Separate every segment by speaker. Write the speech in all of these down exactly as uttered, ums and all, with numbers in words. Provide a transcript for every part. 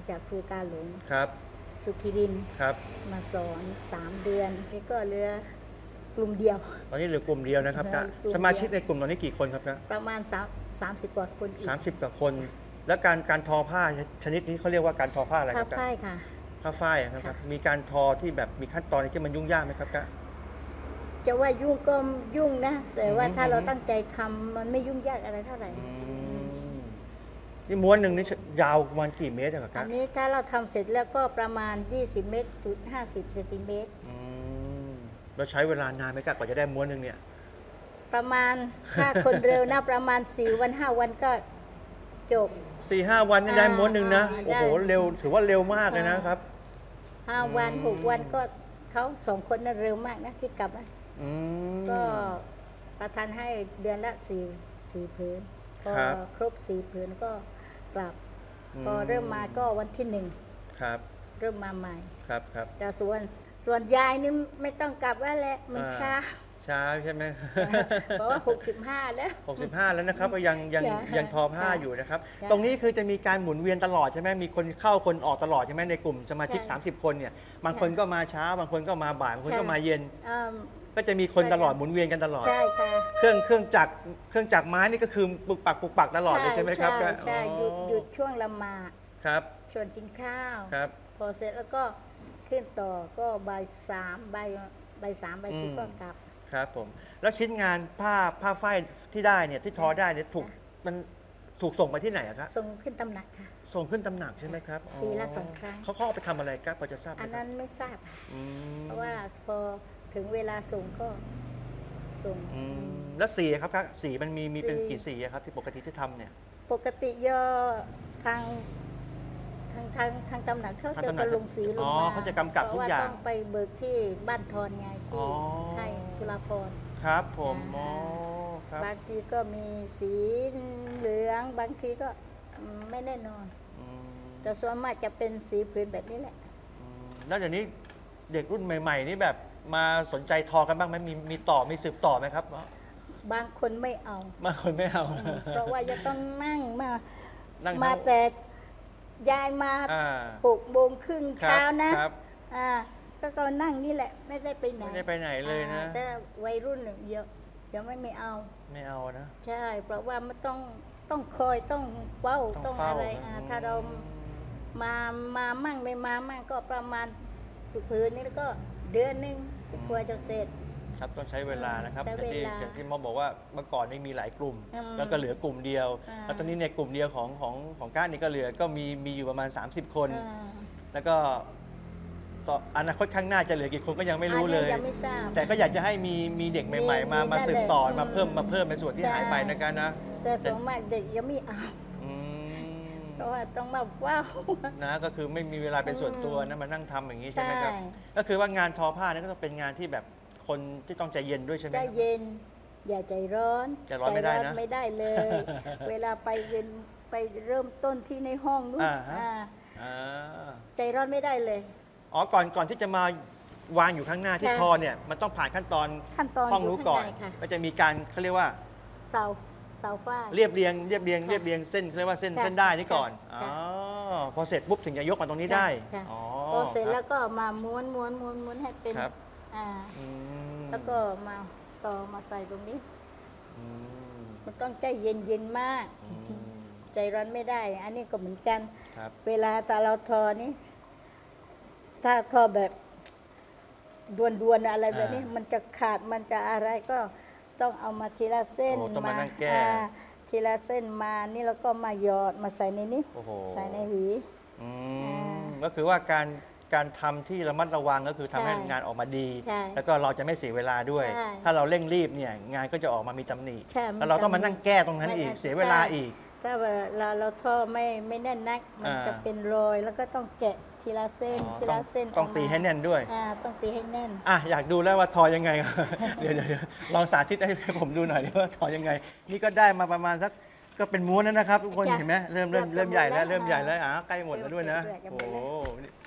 Speaker 1: จากครูกาหลง
Speaker 2: ครับ
Speaker 1: สุขิริน
Speaker 2: ครับ
Speaker 1: มาสอนสามเดือนนี่ก็เหลือกลุ่มเดียว
Speaker 2: ตอนนี้เหลือกลุ่มเดียวนะครับกะสมาชิกในกลุ่มตอนนี้กี่คนครับกะ
Speaker 1: ประมาณสามสามสิบกว่าคนอีก
Speaker 2: สามสิบกว่าคน แล้วการการทอผ้าชนิดนี้เขาเรียกว่าการทอผ้าอะไรค
Speaker 1: ผ้า
Speaker 2: รับกะ
Speaker 1: ฝ้ายค่ะ
Speaker 2: ผ้าฝ้ายนะครับมีการทอที่แบบมีขั้นตอนที่มันยุ่งยากไหมครับกะ
Speaker 1: จะว่ายุ่งก็ยุ่งนะ แต่ว่า
Speaker 2: อืม
Speaker 1: ถ้าเราตั้งใจทำมันไม่ยุ่งยากอะไรเท่าไหร่
Speaker 2: อืมนี่ม้วนหนึ่งนี่ยาวประมาณกี่เมตรอะครับ
Speaker 1: อั
Speaker 2: กะ
Speaker 1: นนี้ถ้าเราทำเสร็จแล้วก็ประมาณยี่สิบเมตรจุดห้าสิบเซนติเมตร
Speaker 2: อืมเราใช้เวลานานไหมกะกว่าจะได้ม้วนหนึ่งเนี่ย
Speaker 1: ประมาณถ้าคนเร็วนะประมาณสี่วันห้าวันก็จบ
Speaker 2: สี่ห้าวันนี่ได้ม้วนหนึ่งนะ
Speaker 1: อ่า
Speaker 2: โอ้โห
Speaker 1: ได้
Speaker 2: เร็วถือว่าเร็วมากเลยนะครับ
Speaker 1: ห้าวัน
Speaker 2: อืม
Speaker 1: หกวันก็เขาสองคนนั้นเร็วมากนะที่กลับนะ
Speaker 2: อืม
Speaker 1: ก็ประทานให้เดือนละสี่สี่ผืนพอ
Speaker 2: ครับ
Speaker 1: ครบสี่ผืนก็กลับ
Speaker 2: ม
Speaker 1: พอเริ่มมาก็วันที่หนึ่ง
Speaker 2: ครับ
Speaker 1: เริ่มมาใหม่
Speaker 2: ครับครับ
Speaker 1: แต่ส่วนส่วนยายนี่ไม่ต้องกลับแล้วแหละมัน
Speaker 2: อ่า
Speaker 1: ช้า
Speaker 2: ช้าใช่ไหม
Speaker 1: เพราะว่าหกสิบห้าแล้ว
Speaker 2: หกสิบห้าแล้วนะครับก็ยังยัง
Speaker 1: จ้ะ
Speaker 2: ยังทอผ้า
Speaker 1: จ้ะ
Speaker 2: อยู่นะครับ
Speaker 1: จ้ะ
Speaker 2: ตรงนี้คือจะมีการหมุนเวียนตลอดใช่ไหมมีคนเข้าคนออกตลอดใช่ไหมในกลุ่มสมาชิก
Speaker 1: ใช่
Speaker 2: สามสิบ คนเนี่ยบางคนก็มาเช้าบางคนก็มาบ่ายบางคนก็มาเย็น
Speaker 1: อ่า
Speaker 2: ก็จะมีคนตลอด
Speaker 1: ใช่
Speaker 2: หมุนเวียนกันตลอด
Speaker 1: ใช่ค่ะ
Speaker 2: เครื่องเครื่องจักรเครื่องจักรไม้นี่ก็คือปุกปักปุกปักตลอดเลยใช่ไหมครับ
Speaker 1: ใช่
Speaker 2: ก็
Speaker 1: ใช่หยุด
Speaker 2: อ๋อ
Speaker 1: หยุดช่วงละหมาด
Speaker 2: ครับ
Speaker 1: ชวนกินข้าว
Speaker 2: ครับ
Speaker 1: พอเสร็จแล้วก็ขึ้นต่อก็บ่ายสามบ่ายบ่ายสามบ่ายสี่ก็กลับ
Speaker 2: ครับผมแล้วชิ้นงานผ้าผ้าฝ้ายที่ได้เนี่ยที่ทอได้เนี่ยถูกมันถูกส่งไปที่ไหนอะครับ
Speaker 1: ส่งขึ้นตำหนักค่ะ
Speaker 2: ส่งขึ้นตำหนักใช่ไหมครับ
Speaker 1: ปีละสองครั้ง
Speaker 2: เขาเขาเอาไปทำอะไรครับพอจะทราบไหม
Speaker 1: อัน
Speaker 2: ครั
Speaker 1: นั้
Speaker 2: บ
Speaker 1: นไม่ทราบค่ะ
Speaker 2: อืม
Speaker 1: เพราะว่าพอถึงเวลาส่งก็ส่ง
Speaker 2: อืมแล้วสีครับครับสีมันมีมีเป็น
Speaker 1: สี
Speaker 2: กี่สีอะครับที่ปกติที่ทำเนี่ย
Speaker 1: ปกติย่อทางทางทางทางตำหนักเขา
Speaker 2: ทาง
Speaker 1: จะ
Speaker 2: ตำหนัก
Speaker 1: ลงสีล
Speaker 2: อ๋
Speaker 1: ง
Speaker 2: อ
Speaker 1: มา
Speaker 2: เขาจะกำกับทุกอย่าง
Speaker 1: เพระว่ต้องไปเบิกที่บ้านทอนไง
Speaker 2: อ๋
Speaker 1: ที่
Speaker 2: อ
Speaker 1: ให้จุฬาภรณ์
Speaker 2: ครับผม
Speaker 1: อ่า
Speaker 2: อ๋อครับ
Speaker 1: บางทีก็มีสีเหลือง บางทีก็อืมไม่แน่นอน
Speaker 2: อืม
Speaker 1: แต่ส่วนมากจะเป็นสีพื้นแบบนี้แหละ
Speaker 2: อืมแล้วเดี๋ยวนี้เด็กรุ่นใหม่ ๆ นี่แบบมาสนใจทอกันบ้างไหมมีมีต่อมีสืบต่อไหมครับ
Speaker 1: บางคนไม่เอา
Speaker 2: บางคนไม่เอา
Speaker 1: เพราะว่าจะต้องนั่งมา
Speaker 2: นั่ง
Speaker 1: มา
Speaker 2: เท่า
Speaker 1: แต่ยายมา
Speaker 2: อ่า
Speaker 1: หกโมงครึ่ง
Speaker 2: ครับ
Speaker 1: เช้านะครับ อ่าก็ก็นั่งนี่แหละ ไม่ได้ไปไหน
Speaker 2: ไม่ได้ไปไหนเลยนะ
Speaker 1: อ่าแต่วัยรุ่นเนี่ยเยอะเดี๋ยวไม่ไม่เอา
Speaker 2: ไม่เอานะ
Speaker 1: ใช่ เพราะว่ามันต้องต้องคอยต้องเฝ้า
Speaker 2: ต้
Speaker 1: ต้
Speaker 2: อ
Speaker 1: อง ง
Speaker 2: เฝ้า
Speaker 1: อะไรอ่าถ้าเรามามามั่งไม่มามั่งก็ประมาณผืนนี้แล้วก็เดือนหนึงกว่าจะเสร็จ
Speaker 2: ครับต้องใช้เวลานะครับ
Speaker 1: ใช้
Speaker 2: อย่างที่
Speaker 1: เวลา
Speaker 2: อย่างที่หมอบอกว่าเมื่อก่อนนี่มีหลายกลุ่ม
Speaker 1: อืม
Speaker 2: แล้วก็เหลือกลุ่มเดียว
Speaker 1: อ่า
Speaker 2: แล้วตอนนี้ในกลุ่มเดียวของของของก้านนี่ก็เหลือก็มีมีอยู่ประมาณ สามสิบ คน
Speaker 1: อ่า
Speaker 2: แล้วก็ต่ออนาคตข้างหน้าจะเหลือกี่คนก็ยังไม่รู้เลย
Speaker 1: อันนี้ยังไม่ทราบ
Speaker 2: แต่ก็อยากจะให้มีมีเด็กใหม่ ๆ มา
Speaker 1: มี
Speaker 2: มา
Speaker 1: นั่น
Speaker 2: สืบต่อ
Speaker 1: แหละ
Speaker 2: มาเพิ่ม
Speaker 1: อืม
Speaker 2: มาเพิ่มในส่วนที่
Speaker 1: ใช่
Speaker 2: หายไปนะกันนะ
Speaker 1: แต่ส่วนมากเด็กยังไม่เอา
Speaker 2: อืม
Speaker 1: เพราะว่าต้องมาเฝ้า
Speaker 2: นะก็คือไม่มีเวลาเป็นส่วนตัว
Speaker 1: อืม
Speaker 2: นะมานั่งทำอย่างนี้ใช่ไหมครับ
Speaker 1: ใช่
Speaker 2: ก็คือว่างานทอผ้านี่ก็ต้องเป็นงานที่แบบคนที่ต้องใจเย็นด้วยใช่ไหม
Speaker 1: ใจ
Speaker 2: ครับ
Speaker 1: เย็น อย่าใจร้อน
Speaker 2: ใจร้อนไม่ได้นะ
Speaker 1: ไม่ได้เลย เวลาไปเรียนไปเริ่มต้นที่ในห้องนู้น
Speaker 2: อ่าฮะ
Speaker 1: อ่า
Speaker 2: อ่า
Speaker 1: ใจร้อนไม่ได้เลย
Speaker 2: อ๋อก่อนก่อนที่จะมาวางอยู่ข้างหน้าที่
Speaker 1: ค่ะ
Speaker 2: ทอเนี่ยมันต้องผ่านขั้นตอน
Speaker 1: ขั้นตอน
Speaker 2: ห้องนู้นก่อน
Speaker 1: ยู่ข้างในค่ะ
Speaker 2: ก็จะมีการเขาเรียกว่า
Speaker 1: เสาเสาฝ้าย
Speaker 2: เรียบเรียงเรียบเรียง
Speaker 1: ค่ะ
Speaker 2: เรียบเรียงเส้นเขาเรียกว่าเส้น
Speaker 1: ค่ะ
Speaker 2: เส้นได้นี่ก่อน
Speaker 1: ค่ะ
Speaker 2: อ๋อพอเสร็จปุ๊บถึงจะยกมาตรงนี้ได้
Speaker 1: ค่ะ
Speaker 2: อ๋อ
Speaker 1: พอเสร็จ
Speaker 2: คบ
Speaker 1: แล้วก็มาม้วนม้วนม้วนม้วนให้เป็น
Speaker 2: ครับ
Speaker 1: อ่า
Speaker 2: อืม
Speaker 1: แล้วก็มาต่อมาใส่ตรงนี้
Speaker 2: อืม
Speaker 1: มันต้องใจเย็นเย็นมาก
Speaker 2: อืม
Speaker 1: ใจร้อนไม่ได้ อันนี้ก็เหมือนกัน
Speaker 2: ครับ
Speaker 1: เวลาตาเราทอนี่ถ้าทอแบบดวนๆอะไรแบบนี้ มันจะขาดมันจะอะไรก็ต้องเอามาทีละเส้น
Speaker 2: โอ้ต้องมานั่งแก้
Speaker 1: อ่าทีละเส้นมานี่แล้วก็มาหยอดมาใส่ในนี้
Speaker 2: โอ้โห
Speaker 1: ใส่ในหวี
Speaker 2: อื
Speaker 1: อ่า
Speaker 2: มก็คือว่าการการทำที่ระมัดระวังก็คือทำให้
Speaker 1: ใช่
Speaker 2: งานออกมาดี
Speaker 1: ใช่
Speaker 2: แล้วก็เราจะไม่เสียเวลาด้วย
Speaker 1: ใช่
Speaker 2: ถ้าเราเร่งรีบเนี่ยงานก็จะออกมามีตำหนิ
Speaker 1: ใช่มี
Speaker 2: แล้วเราต้องมา
Speaker 1: ตำหนิ
Speaker 2: นั่งแก้ตรงนั้นอีก
Speaker 1: ไม่
Speaker 2: เสียเวลา
Speaker 1: ใช่
Speaker 2: อีก
Speaker 1: ถ้าเวลาเราทอไม่ไม่แน่นนัก มัน
Speaker 2: อ่า
Speaker 1: จะเป็นรอยแล้วก็ต้องแกะทีละเส้น
Speaker 2: อ๋อ
Speaker 1: ที
Speaker 2: ต้อ
Speaker 1: ละ
Speaker 2: ง
Speaker 1: เส้น
Speaker 2: ต้อง
Speaker 1: กมา
Speaker 2: ตีให้แน่นด้วย
Speaker 1: อ่าต้องตีให้แน่น
Speaker 2: อ่ะอยากดูแล้วว่าทอยังไง เดี๋ยวเดี๋ยวเดี๋ยวลองสาธิตให้ผมดูหน่อยดิว่าทอยังไง นี่ก็ได้มาประมาณสักก็เป็นม้วนแล้วนะครับ ทุกคน
Speaker 1: จ้ะ
Speaker 2: เห็นไหมเริ่มเริ่ม
Speaker 1: เริ่
Speaker 2: เริ่
Speaker 1: ม
Speaker 2: มใหญ่แล้ว
Speaker 1: หมดแล้ว
Speaker 2: เริ่มใหญ่แล้วอ่ะใกล้หมดแล้วด้วยนะ
Speaker 1: เริ่มเริ่ม
Speaker 2: โอ้
Speaker 1: เริ่ม
Speaker 2: โหนี่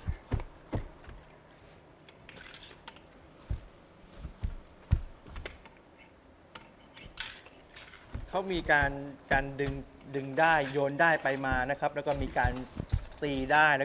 Speaker 2: เขามีการการดึงดึงได้โยนได้ไปมานะครับ แล้วก็มีการตีได้